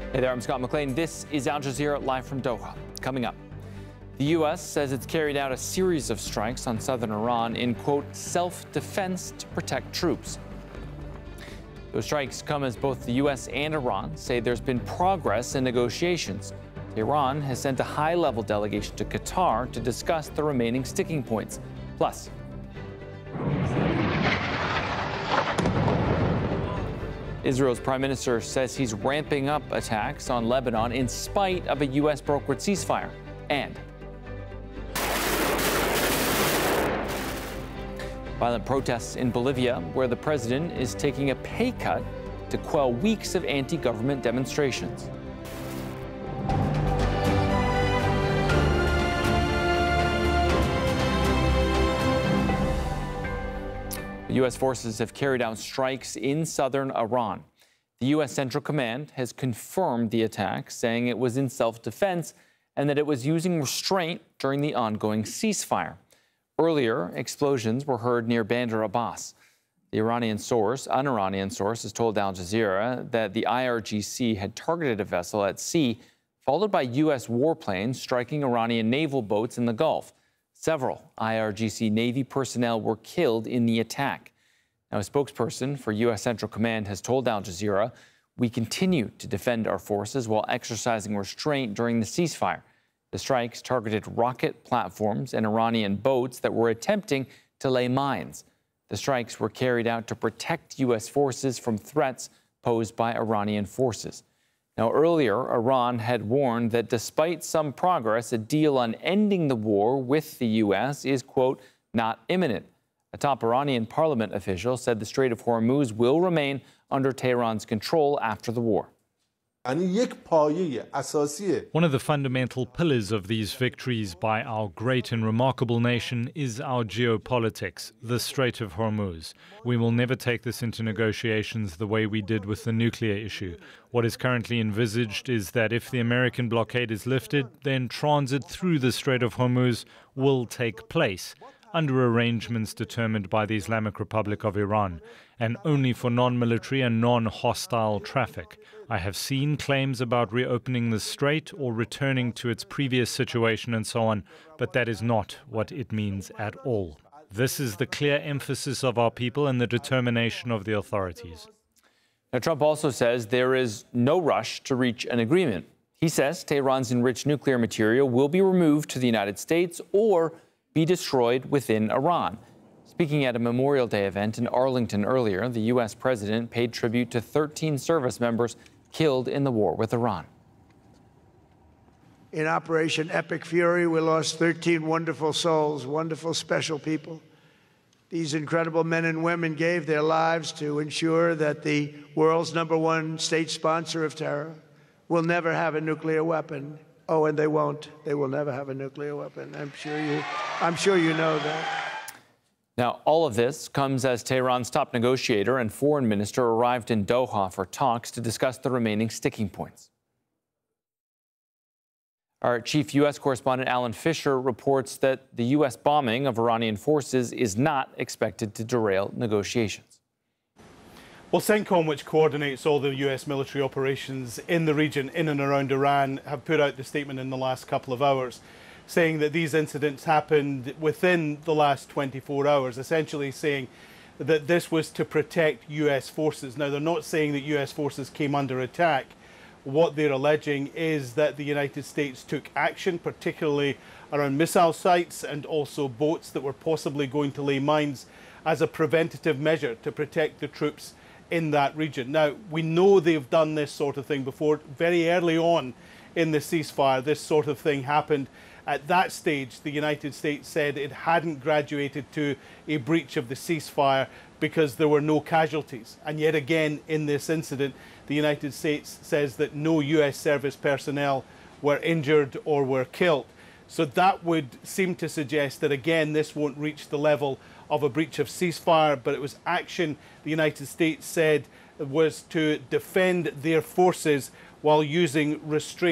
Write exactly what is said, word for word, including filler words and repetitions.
Hey there, I'm Scott McLean. This is Al Jazeera live from Doha. Coming up, the U S says it's carried out a series of strikes on southern Iran in, quote, self-defense to protect troops. Those strikes come as both the U S and Iran say there's been progress in negotiations. Iran has sent a high-level delegation to Qatar to discuss the remaining sticking points. Plus, Israel's prime minister says he's ramping up attacks on Lebanon in spite of a U S-brokered ceasefire. And violent protests in Bolivia, where the president is taking a pay cut to quell weeks of anti-government demonstrations. U S forces have carried out strikes in southern Iran. The U S Central Command has confirmed the attack, saying it was in self-defense and that it was using restraint during the ongoing ceasefire. Earlier, explosions were heard near Bandar Abbas. The Iranian source, an Iranian source, has told Al Jazeera that the I R G C had targeted a vessel at sea, followed by U S warplanes striking Iranian naval boats in the Gulf. Several I R G C Navy personnel were killed in the attack. Now, a spokesperson for U S Central Command has told Al Jazeera, "We continue to defend our forces while exercising restraint during the ceasefire." The strikes targeted rocket platforms and Iranian boats that were attempting to lay mines. The strikes were carried out to protect U S forces from threats posed by Iranian forces. Now, earlier, Iran had warned that despite some progress, a deal on ending the war with the U S is, quote, not imminent. A top Iranian parliament official said the Strait of Hormuz will remain under Tehran's control after the war. One of the fundamental pillars of these victories by our great and remarkable nation is our geopolitics, the Strait of Hormuz. We will never take this into negotiations the way we did with the nuclear issue. What is currently envisaged is that if the American blockade is lifted, then transit through the Strait of Hormuz will take place, under arrangements determined by the Islamic Republic of Iran, and only for non-military and non-hostile traffic. I have seen claims about reopening the strait or returning to its previous situation and so on, but that is not what it means at all. This is the clear emphasis of our people and the determination of the authorities. Now, Trump also says there is no rush to reach an agreement. He says Tehran's enriched nuclear material will be removed to the United States or be destroyed within Iran. Speaking at a Memorial Day event in Arlington earlier, the U S president paid tribute to thirteen service members killed in the war with Iran. In Operation Epic Fury, we lost thirteen wonderful souls, wonderful, special people. These incredible men and women gave their lives to ensure that the world's number one state sponsor of terror will never have a nuclear weapon. Oh, and they won't. They will never have a nuclear weapon. I'm sure you, I'm sure you know that. Now, all of this comes as Tehran's top negotiator and foreign minister arrived in Doha for talks to discuss the remaining sticking points. Our chief U S correspondent Alan Fisher reports that the U S bombing of Iranian forces is not expected to derail negotiations. Well, CENTCOM, which coordinates all the U S military operations in the region in and around Iran, have put out the statement in the last couple of hours, saying that these incidents happened within the last twenty-four hours, essentially saying that this was to protect U S forces. Now, they're not saying that U S forces came under attack. What they're alleging is that the United States took action, particularly around missile sites and also boats that were possibly going to lay mines, as a preventative measure to protect the troops in that region. Now, we know they've done this sort of thing before. Very early on in the ceasefire, this sort of thing happened. At that stage, the United States said it hadn't graduated to a breach of the ceasefire because there were no casualties. And yet again, in this incident, the United States says that no U S service personnel were injured or were killed. So that would seem to suggest that, again, this won't reach the level of a breach of ceasefire, but it was action the United States said was to defend their forces while using restraint.